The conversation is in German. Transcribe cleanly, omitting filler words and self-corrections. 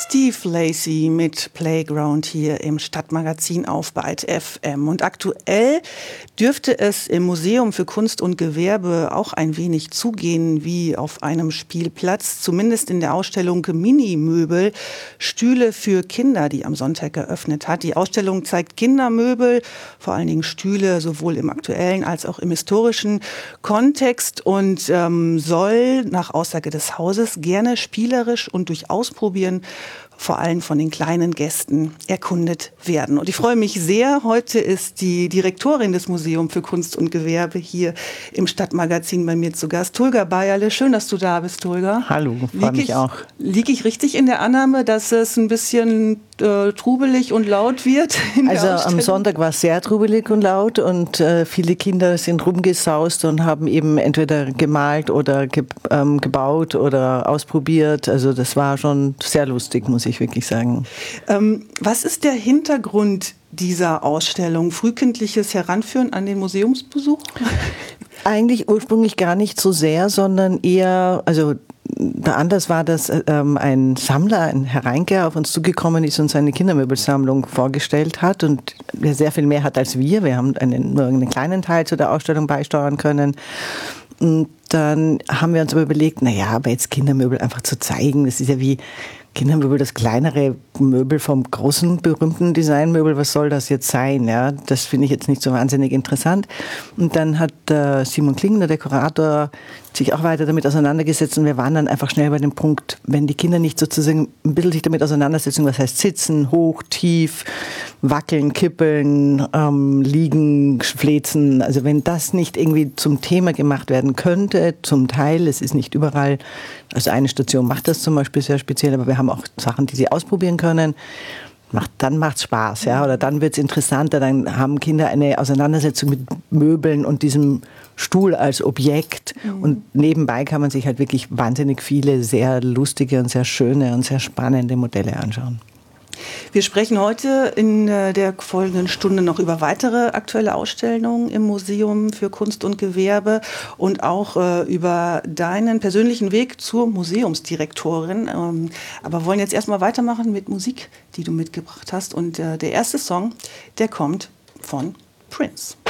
Steve Lacy mit Playground hier im Stadtmagazin auf Byte FM. Und aktuell dürfte es im Museum für Kunst und Gewerbe auch ein wenig zugehen wie auf einem Spielplatz. Zumindest in der Ausstellung Minimöbel, Stühle für Kinder, die am Sonntag eröffnet hat. Die Ausstellung zeigt Kindermöbel, vor allen Dingen Stühle, sowohl im aktuellen als auch im historischen Kontext und soll nach Aussage des Hauses gerne spielerisch und durch Ausprobieren vor allem von den kleinen Gästen erkundet werden. Und ich freue mich sehr. Heute ist die Direktorin des Museums für Kunst und Gewerbe hier im Stadtmagazin bei mir zu Gast, Tulga Bayerle. Schön, dass du da bist, Tulga. Hallo, freue mich auch. Liege ich richtig in der Annahme, dass es ein bisschen trubelig und laut wird? Also am Sonntag war es sehr trubelig und laut und viele Kinder sind rumgesaust und haben eben entweder gemalt oder gebaut oder ausprobiert. Also das war schon sehr lustig, muss ich wirklich sagen. Was ist der Hintergrund dieser Ausstellung? Frühkindliches Heranführen an den Museumsbesuch? Eigentlich ursprünglich gar nicht so sehr, sondern eher, also der Anlass war, dass ein Sammler, ein Herr Reinke, auf uns zugekommen ist und seine Kindermöbelsammlung vorgestellt hat und der sehr viel mehr hat als wir. Wir haben nur einen kleinen Teil zu der Ausstellung beisteuern können. Und dann haben wir uns aber überlegt, naja, aber jetzt Kindermöbel einfach zu zeigen, das ist ja wie Kindermöbel, das kleinere Möbel vom großen, berühmten Designmöbel, was soll das jetzt sein? Ja, das finde ich jetzt nicht so wahnsinnig interessant. Und dann hat Simon Klingner, der Kurator, sich auch weiter damit auseinandergesetzt und wir waren dann einfach schnell bei dem Punkt, wenn die Kinder nicht sozusagen ein bisschen sich damit auseinandersetzen, was heißt sitzen, hoch, tief, wackeln, kippeln, liegen, flezen, also wenn das nicht irgendwie zum Thema gemacht werden könnte, zum Teil, es ist nicht überall, also eine Station macht das zum Beispiel sehr speziell, aber wir haben auch Sachen, die sie ausprobieren können. Dann macht's Spaß, ja, oder dann wird's interessanter, dann haben Kinder eine Auseinandersetzung mit Möbeln und diesem Stuhl als Objekt und nebenbei kann man sich halt wirklich wahnsinnig viele sehr lustige und sehr schöne und sehr spannende Modelle anschauen. Wir sprechen heute in der folgenden Stunde noch über weitere aktuelle Ausstellungen im Museum für Kunst und Gewerbe und auch über deinen persönlichen Weg zur Museumsdirektorin. Aber wollen jetzt erstmal weitermachen mit Musik, die du mitgebracht hast. Und der erste Song, der kommt von Prince.